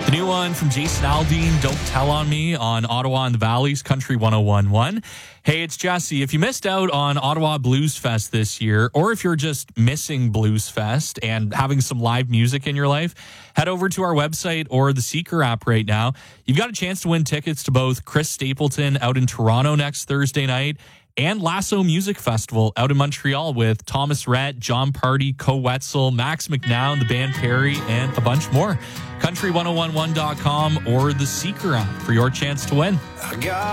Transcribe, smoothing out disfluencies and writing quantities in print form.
The new one from Jason Aldean, Don't Tell on Me, on Ottawa and the Valley's Country 101.1. Hey, it's Jesse. If you missed out on Ottawa Blues Fest this year, or if you're just missing Blues Fest and having some live music in your life, head over to our website or the Seeker app right now. You've got a chance to win tickets to both Chris Stapleton out in Toronto next Thursday night and Lasso Music Festival out in Montreal with Thomas Rhett, John Party, Co Wetzel, Max McNown, the band Perry, and a bunch more. Country1011.com or the Seeker app for your chance to win. I got